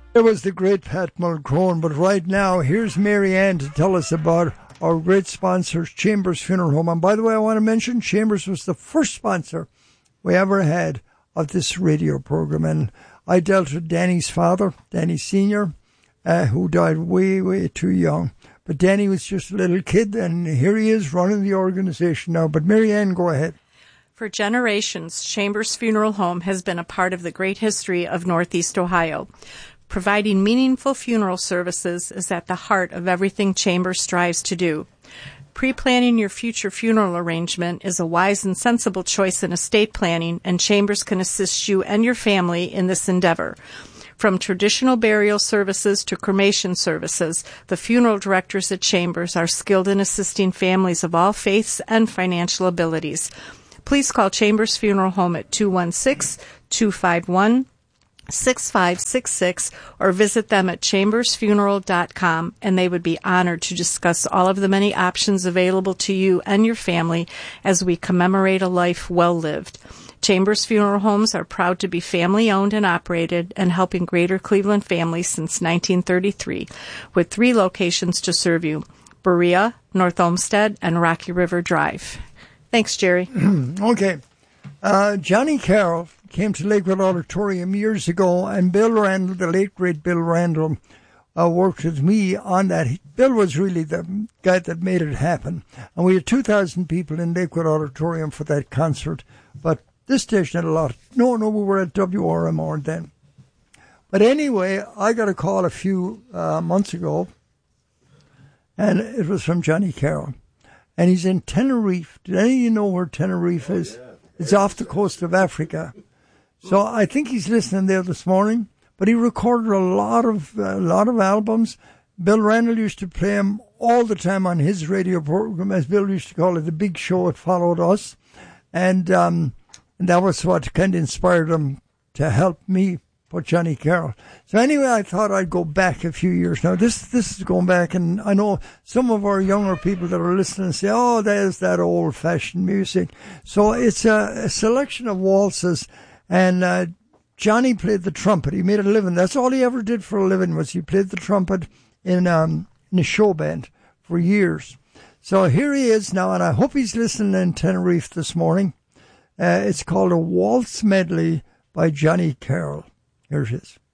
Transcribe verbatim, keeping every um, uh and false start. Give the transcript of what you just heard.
It was the great Pat Mulcrone, but right now, here's Mary Ann to tell us about our great sponsors, Chambers Funeral Home. And by the way, I want to mention Chambers was the first sponsor we ever had of this radio program. And I dealt with Danny's father, Danny Senior, uh, who died way, way too young. But Danny was just a little kid, and here he is running the organization now. But Mary Ann, go ahead. For generations, Chambers Funeral Home has been a part of the great history of Northeast Ohio. Providing meaningful funeral services is at the heart of everything Chambers strives to do. Pre-planning your future funeral arrangement is a wise and sensible choice in estate planning, and Chambers can assist you and your family in this endeavor. From traditional burial services to cremation services, the funeral directors at Chambers are skilled in assisting families of all faiths and financial abilities. Please call Chambers Funeral Home at two one six, two five one, six five six six or visit them at chambers funeral dot com, and they would be honored to discuss all of the many options available to you and your family as we commemorate a life well lived. Chambers Funeral Homes are proud to be family-owned and operated and helping Greater Cleveland families since nineteen thirty-three, with three locations to serve you: Berea, North Olmsted, and Rocky River Drive. Thanks, Jerry. Okay. Uh, Johnny Carroll came to Lakewood Auditorium years ago, and Bill Randall, the late great Bill Randall, uh, worked with me on that. He, Bill was really the guy that made it happen. And we had two thousand people in Lakewood Auditorium for that concert. But this station had a lot. No, no, we were at W R M R then. But anyway, I got a call a few uh, months ago, and it was from Johnny Carroll. And he's in Tenerife. Did any of you know where Tenerife is? Oh, yeah. It's off the coast of Africa. So I think he's listening there this morning. But he recorded a lot of a lot of albums. Bill Randall used to play him all the time on his radio program, as Bill used to call it, the big show. It followed us. And, um, and that was what kind of inspired him to help me put Johnny Carroll. So anyway, I thought I'd go back a few years. Now, this this is going back, and I know some of our younger people that are listening say, oh, there's that old-fashioned music. So it's a, a selection of waltzes, and uh, Johnny played the trumpet. He made a living. That's all he ever did for a living, was he played the trumpet in, um, in a show band for years. So here he is now, and I hope he's listening in Tenerife this morning. Uh, it's called a Waltz Medley by Johnny Carroll. Here it is.